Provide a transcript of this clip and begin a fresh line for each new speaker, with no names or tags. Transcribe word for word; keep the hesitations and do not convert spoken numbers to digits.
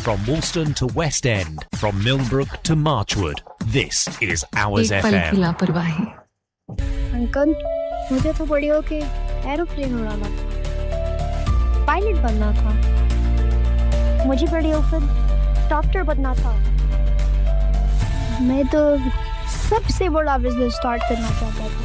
From Woolston to West End, from Millbrook to Marchwood, this is Hours
एक
F
पल
M.
की लापरवाही।
Uncle, मुझे तो बड़ी होके एरोप्लेन उड़ाना था, पायलट बनना था। मुझे बड़ी होकर डॉक्टर बनना था। मैं तो सबसे बड़ा बिजनेस स्टार्ट करना चाहता था।